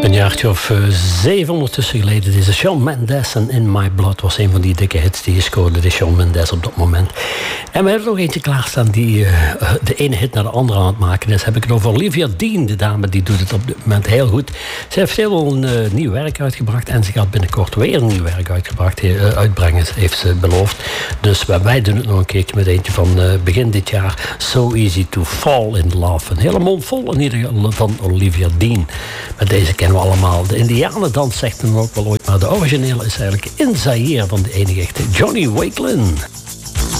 Een jaartje of 7 ondertussen geleden. Deze Shawn Mendes en In My Blood was een van die dikke hits die scoorde, de Shawn Mendes op dat moment. En we hebben nog eentje klaarstaan die de ene hit naar de andere aan het maken is. Heb ik het over Olivia Dean, de dame die doet het op dit moment heel goed. Ze heeft heel een nieuw werk uitgebracht en ze gaat binnenkort weer een nieuw werk uitbrengen, heeft ze beloofd. Dus wij doen het nog een keertje met eentje van begin dit jaar. So Easy to Fall in Love. Een hele mond vol in ieder geval van Olivia Dean. Met deze kennen we allemaal. De Indianendans zegt hem ook wel ooit, maar de originele is eigenlijk In Zaire van de enige echte Johnny Wakelin.